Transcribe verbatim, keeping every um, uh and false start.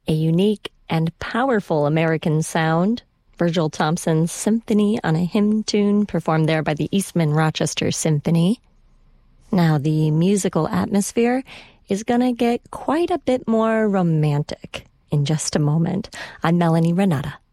a unique and powerful American sound. Virgil Thompson's Symphony on a Hymn Tune, performed there by the Eastman Rochester Symphony. Now, the musical atmosphere is going to get quite a bit more romantic in just a moment. I'm Melanie Renata.